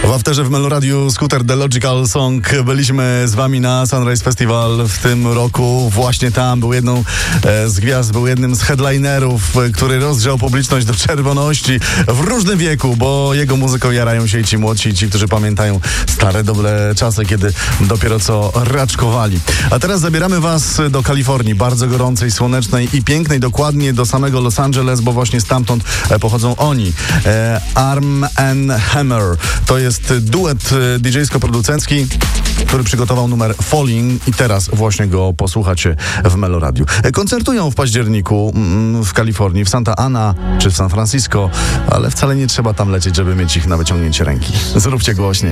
W afterze w Meloradiu Scooter The Logical Song. Byliśmy z wami na Sunrise Festival w tym roku. Właśnie tam był jedną z gwiazd, był jednym z headlinerów, który rozgrzał publiczność do czerwoności w różnym wieku, bo jego muzyką jarają się i ci młodsi, i ci, którzy pamiętają stare, dobre czasy, kiedy dopiero co raczkowali. A teraz zabieramy was do Kalifornii, bardzo gorącej, słonecznej i pięknej, dokładnie do samego Los Angeles, bo właśnie stamtąd pochodzą oni. Arm & Hammer. To jest duet DJ-sko-producencki, który przygotował numer Falling i teraz właśnie go posłuchacie w Meloradiu. Koncertują w październiku w Kalifornii, w Santa Ana czy w San Francisco, ale wcale nie trzeba tam lecieć, żeby mieć ich na wyciągnięcie ręki. Zróbcie głośniej.